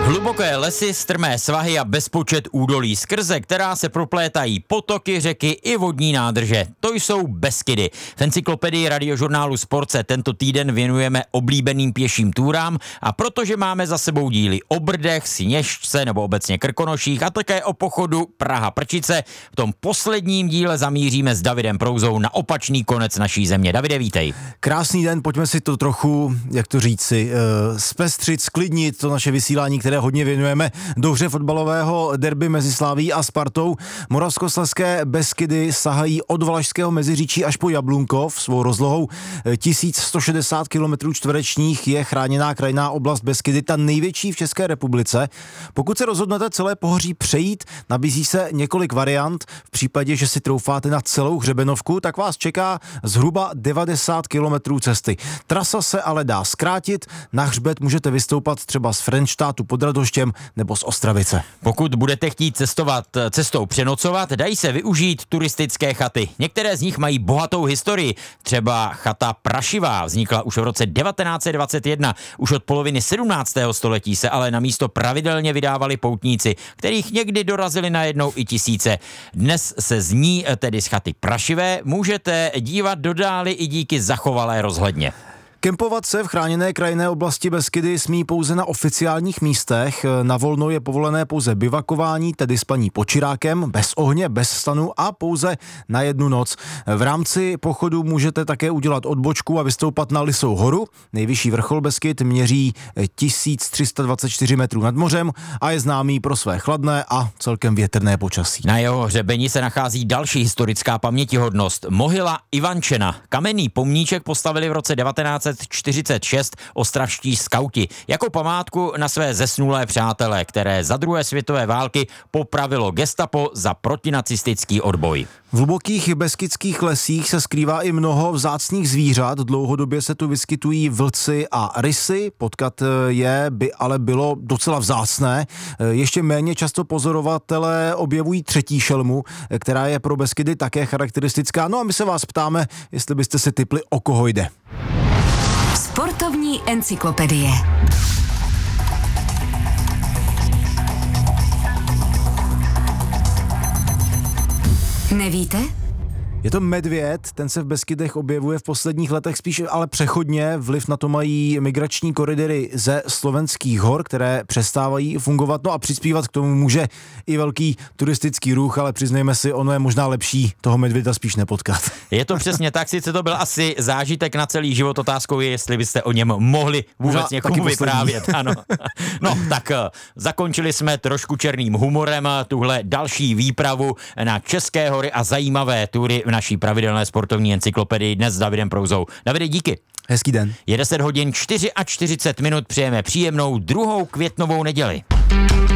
Hluboké lesy, strmé svahy a bezpočet údolí, skrze která se proplétají potoky, řeky i vodní nádrže. To jsou Beskydy. V encyklopedii radiožurnálu Sport se tento týden věnujeme oblíbeným pěším túrám a protože máme za sebou díly o Brdech, Sněžce nebo obecně Krkonoších a také o pochodu Praha-Prčice, v tom posledním díle zamíříme s Davidem Prouzou na opačný konec naší země. Davide, vítej. Krásný den, pojďme si to trochu, jak to říci, zpestřit, sklidnit to naše vysílání, které hodně věnujeme dobře fotbalového derby mezi Slavií a Spartou. Moravskoslezské Beskydy sahají od Valašského Meziříčí až po Jablunkov. Svou rozlohou 1160 km čtverečních je chráněná krajinná oblast Beskydy, ta největší v České republice. Pokud se rozhodnete celé pohoří přejít, nabízí se několik variant. V případě, že si troufáte na celou hřebenovku, tak vás čeká zhruba 90 km cesty. Trasa se ale dá zkrátit, na hřbet můžete vystoupat třeba z Frenštátu pod Radoštěm nebo z Ostravice. Pokud budete chtít cestou přenocovat, dají se využít turistické chaty. Některé z nich mají bohatou historii. Třeba chata Prašivá vznikla už v roce 1921. Už od poloviny 17. století se ale na místo pravidelně vydávali poutníci, kterých někdy dorazili najednou i tisíce. Dnes se z ní, tedy z chaty Prašivé, můžete dívat do dály i díky zachovalé rozhledně. Kempovat se v chráněné krajinné oblasti Beskydy smí pouze na oficiálních místech. Na volno je povolené pouze bivakování, tedy spaní pod čirákem, bez ohně, bez stanu a pouze na jednu noc. V rámci pochodu můžete také udělat odbočku a vystoupat na Lisou horu. Nejvyšší vrchol Beskyd měří 1324 metrů nad mořem a je známý pro své chladné a celkem větrné počasí. Na jeho hřebeni se nachází další historická pamětihodnost. Mohyla Ivančena. Kamenný pomníček postavili v roce 1946 ostravští skauti jako památku na své zesnulé přátele, které za druhé světové války popravilo gestapo za protinacistický odboj. V hlubokých beskydských lesích se skrývá i mnoho vzácných zvířat. Dlouhodobě se tu vyskytují vlci a rysy. Potkat je by ale bylo docela vzácné. Ještě méně často pozorovatelé objevují třetí šelmu, která je pro Beskydy také charakteristická. No a my se vás ptáme, jestli byste si tipli, o koho jde. Sportovní encyklopedie. Nevíte? Je to medvěd, ten se v Beskydech objevuje v posledních letech spíš ale přechodně. Vliv na to mají migrační koridory ze slovenských hor, které přestávají fungovat. No a přispívat k tomu může i velký turistický ruch, ale přiznejme si, ono je možná lepší toho medvěda spíš nepotkat. Je to přesně tak, sice to byl asi zážitek na celý život, otázkou je, jestli byste o něm mohli vůbec někomu vyprávět. Ano. No tak zakončili jsme trošku černým humorem tuhle další výpravu na České hory a zajímavé tury v naší pravidelné sportovní encyklopedii dnes s Davidem Prouzou. Davide, díky. Hezký den. Je 10 hodin 44 minut, přejeme příjemnou 2. květnovou neděli.